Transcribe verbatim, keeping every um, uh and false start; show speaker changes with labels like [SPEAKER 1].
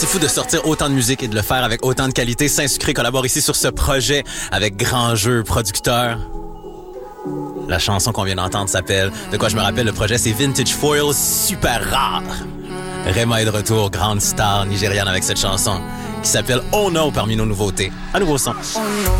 [SPEAKER 1] C'est fou de sortir autant de musique et de le faire avec autant de qualité. Saint-Sucré collabore ici sur ce projet avec Grand Jeu Producteur. La chanson qu'on vient d'entendre s'appelle De quoi je me rappelle, le projet c'est Vintage Foil, super rare. Rema est de retour, grande star nigériane avec cette chanson qui s'appelle Oh No parmi nos nouveautés. À nouveau son.
[SPEAKER 2] Oh no.